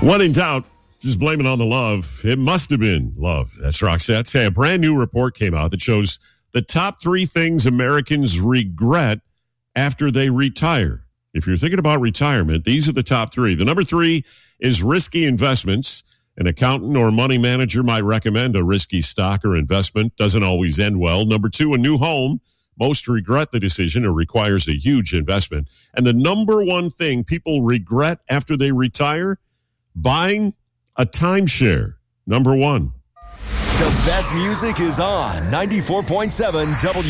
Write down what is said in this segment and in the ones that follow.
When in doubt, just blame it on the love. It must have been love. That's Roxette. Say, a brand new report came out that shows the top 3 things Americans regret after they retire. If you're thinking about retirement, these are the top 3. The number 3 is risky investments. An accountant or money manager might recommend a risky stock or investment. Doesn't always end well. Number 2, a new home. Most regret the decision. It requires a huge investment. And the number 1 thing people regret after they retire, buying a timeshare. Number 1. The best music is on 94.7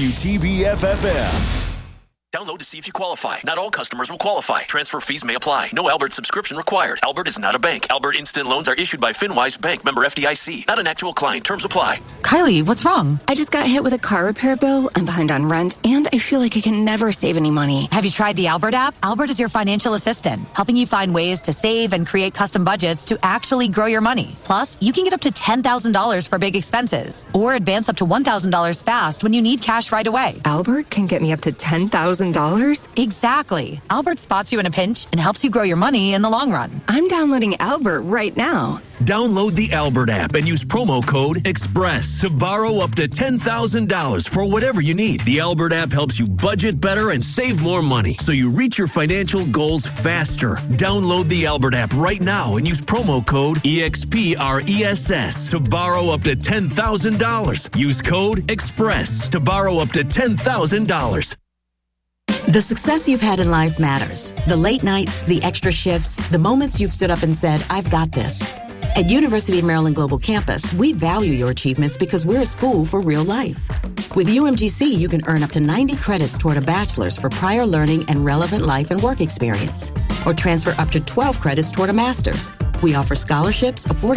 WTBF-FM. Download to see if you qualify. Not all customers will qualify. Transfer fees may apply. No Albert subscription required. Albert is not a bank. Albert Instant Loans are issued by FinWise Bank, member FDIC. Not an actual client. Terms apply. Kylie, what's wrong? I just got hit with a car repair bill. I'm behind on rent, and I feel like I can never save any money. Have you tried the Albert app? Albert is your financial assistant, helping you find ways to save and create custom budgets to actually grow your money. Plus, you can get up to $10,000 for big expenses, or advance up to $1,000 fast when you need cash right away. Albert can get me up to $10,000? Exactly. Albert spots you in a pinch and helps you grow your money in the long run. I'm downloading Albert right now. Download the Albert app and use promo code EXPRESS to borrow up to $10,000 for whatever you need. The Albert app helps you budget better and save more money so you reach your financial goals faster. Download the Albert app right now and use promo code EXPRESS to borrow up to $10,000. Use code EXPRESS to borrow up to $10,000. The success you've had in life matters. The late nights, the extra shifts, the moments you've stood up and said, I've got this. At University of Maryland Global Campus, we value your achievements because we're a school for real life. With UMGC, you can earn up to 90 credits toward a bachelor's for prior learning and relevant life and work experience, or transfer up to 12 credits toward a master's. We offer scholarships, affordable